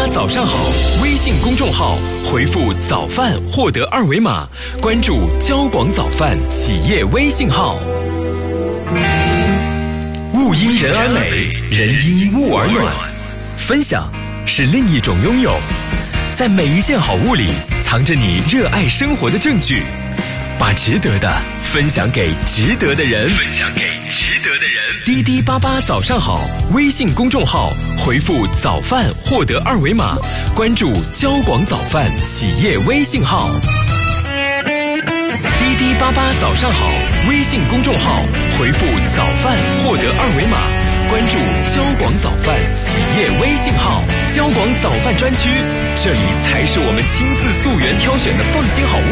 八早上好微信公众号，回复早饭获得二维码，关注交广早饭企业微信号。物因人而美，人因物而暖。分享是另一种拥有，在每一件好物里藏着你热爱生活的证据，把值得的分享给值得的人。滴滴八八早上好微信公众号，回复早饭获得二维码，关注交广早饭企业微信号。滴滴八八早上好微信公众号，回复早饭获得二维码，关注交广早饭企业微信号。交广早饭专区，这里才是我们亲自溯源挑选的放心好物。